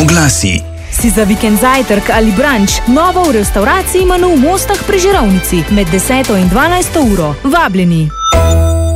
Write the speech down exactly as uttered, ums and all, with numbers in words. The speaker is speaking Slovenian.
Oglasi. Si za vikend zajtrk ali brunch, novo v restavraciji Manu v Mostah pri Žirovnici med deseto in dvanajsto uro. Vabljeni!